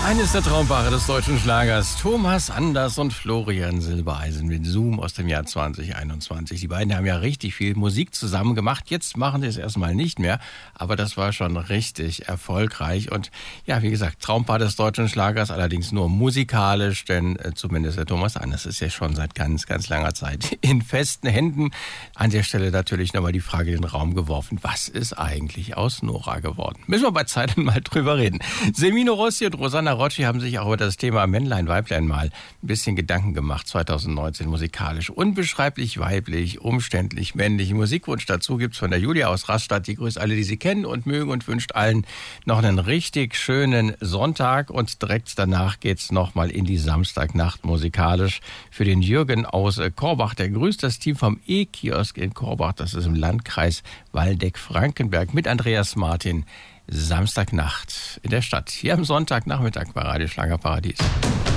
Eines der Traumpaare des deutschen Schlagers, Thomas Anders und Florian Silbereisen mit Zoom aus dem Jahr 2021. Die beiden haben ja richtig viel Musik zusammen gemacht. Jetzt machen sie es erstmal nicht mehr, aber das war schon richtig erfolgreich. Und ja, wie gesagt, Traumpaar des deutschen Schlagers, allerdings nur musikalisch, denn zumindest der Thomas Anders ist ja schon seit ganz, ganz langer Zeit in festen Händen. An der Stelle natürlich nochmal die Frage in den Raum geworfen, was ist eigentlich aus Nora geworden? Müssen wir bei Zeiten mal drüber reden. Semino Rossi und Rosanna Rocci haben sich auch über das Thema Männlein, Weiblein mal ein bisschen Gedanken gemacht. 2019 musikalisch unbeschreiblich weiblich, umständlich männlich. Musikwunsch dazu gibt's von der Julia aus Rastatt. Die grüßt alle, die sie kennen und mögen und wünscht allen noch einen richtig schönen Sonntag. Und direkt danach geht's nochmal in die Samstagnacht musikalisch für den Jürgen aus Korbach. Der grüßt das Team vom E-Kiosk in Korbach. Das ist im Landkreis Waldeck-Frankenberg mit Andreas Martin. Samstagnacht in der Stadt. Hier am Sonntagnachmittag bei Radio Schlagerparadies.